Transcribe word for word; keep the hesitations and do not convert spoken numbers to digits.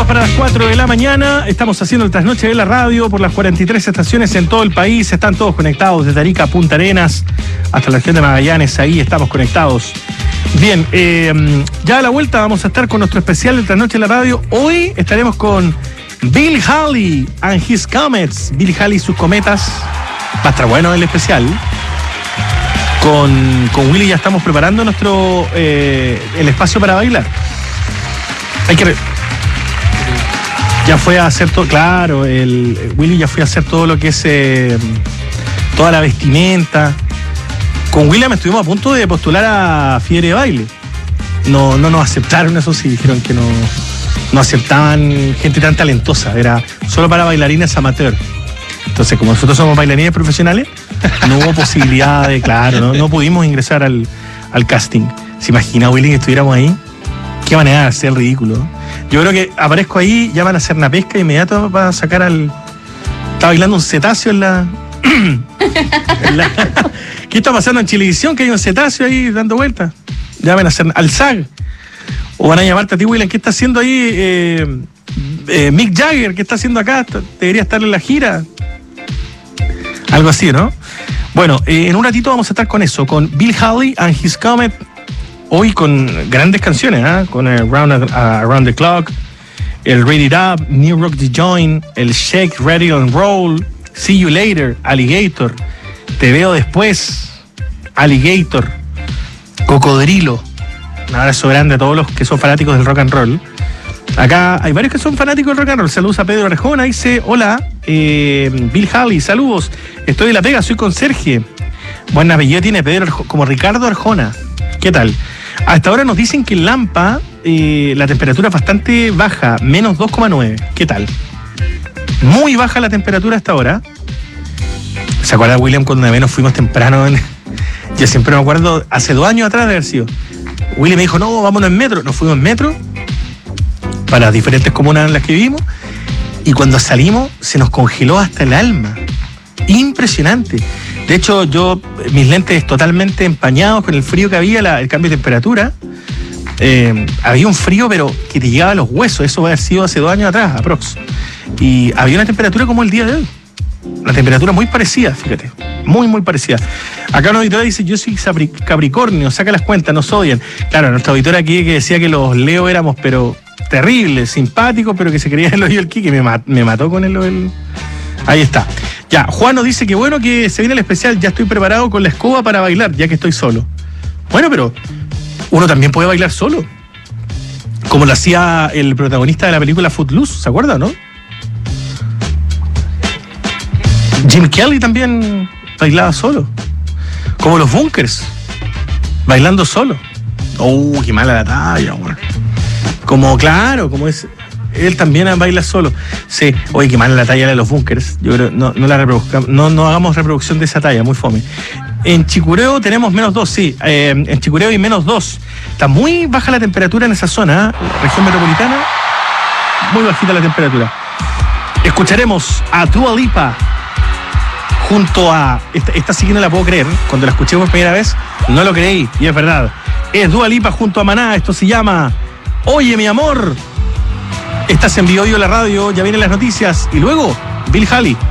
para las cuatro de la mañana. Estamos haciendo el trasnoche de la radio por las cuarenta y tres estaciones en todo el país. Están todos conectados desde Arica a Punta Arenas hasta la región de Magallanes. Ahí estamos conectados. Bien, eh, ya a la vuelta vamos a estar con nuestro especial del trasnoche de la radio. Hoy estaremos con Bill Haley and his comets. Bill Haley y sus cometas. Va a estar bueno el especial. Con, con Willy ya estamos preparando nuestro eh, el espacio para bailar. Hay que... Re- ya fue a hacer todo, claro, el, el Willy ya fue a hacer todo lo que es eh, toda la vestimenta. Con William estuvimos a punto de postular a Fiebre de Baile. No, no nos aceptaron, eso sí, dijeron que no, no aceptaban gente tan talentosa, era solo para bailarines amateur. Entonces, como nosotros somos bailarines profesionales, no hubo posibilidad de, claro, no, no pudimos ingresar al, al casting. ¿Se imagina, Willy, que estuviéramos ahí? Qué manera de hacer el ridículo. Yo creo que aparezco ahí, ya van a hacer una pesca inmediata para sacar al... Está bailando un cetáceo en la... en la... ¿Qué está pasando en Chilevisión? Que hay un cetáceo ahí dando vueltas. Ya van a hacer al S A G. O van a llamarte a ti, William. ¿Qué está haciendo ahí eh, eh, Mick Jagger? ¿Qué está haciendo acá? Debería estar en la gira. Algo así, ¿no? Bueno, eh, en un ratito vamos a estar con eso, con Bill Haley and his comet. Hoy con grandes canciones, ¿eh? Con el Round, uh, Around the Clock, el Ready It Up, New Rock the Joint, el Shake, Ready and Roll, See You Later, Alligator, Te Veo Después, Alligator, Cocodrilo. Un abrazo grande a todos los que son fanáticos del rock and roll. Acá hay varios que son fanáticos del rock and roll. Saludos a Pedro Arjona, dice, hola, eh, Bill Haley, saludos, estoy de La Pega, soy conserje. Buen apellido tiene Pedro Arjona, como Ricardo Arjona. ¿Qué tal? Hasta ahora nos dicen que en Lampa eh, la temperatura es bastante baja, menos dos coma nueve. ¿Qué tal? Muy baja la temperatura hasta ahora. ¿Se acuerda, William, cuando una vez nos fuimos temprano? En... Yo siempre me acuerdo, hace dos años atrás de haber sido. William me dijo, no, vámonos en metro. Nos fuimos en metro para diferentes comunas en las que vivimos. Y cuando salimos, se nos congeló hasta el alma. Impresionante. De hecho, yo, mis lentes totalmente empañados con el frío que había, la, el cambio de temperatura. Eh, había un frío, pero que te llegaba a los huesos. Eso va a haber sido hace dos años atrás, aprox. Y había una temperatura como el día de hoy. Una temperatura muy parecida, fíjate. Muy, muy parecida. Acá una auditora dice, yo soy Capricornio, saca las cuentas, nos odian. Claro, nuestra auditora aquí que decía que los Leo éramos, pero terribles, simpáticos, pero que se creía el oído el Kike, me, mat- me mató con el, el... Ahí está. Ya, Juan nos dice que bueno que se viene el especial, ya estoy preparado con la escoba para bailar, ya que estoy solo. Bueno, pero uno también puede bailar solo. Como lo hacía el protagonista de la película Footloose, ¿se acuerda, no? Jim Kelly también bailaba solo. Como los Bunkers, bailando solo. Oh, qué mala la talla, güey. Como, claro, como es... Él también baila solo. Sí, oye, qué mala la talla de los Bunkers. Yo creo, no, no la reproduzcamos, no, no hagamos reproducción de esa talla, muy fome. En Chicureo tenemos menos dos, sí. Eh, en Chicureo hay menos dos. Está muy baja la temperatura en esa zona, ¿eh? Región metropolitana, muy bajita la temperatura. Escucharemos a Dua Lipa junto a... Esta, esta sí que no la puedo creer. Cuando la escuché por primera vez, no lo creí, y es verdad. Es Dua Lipa junto a Maná. Esto se llama Oye, mi amor. Estás en Vivo Vivo la radio, ya vienen las noticias. Y luego, Bill Haley.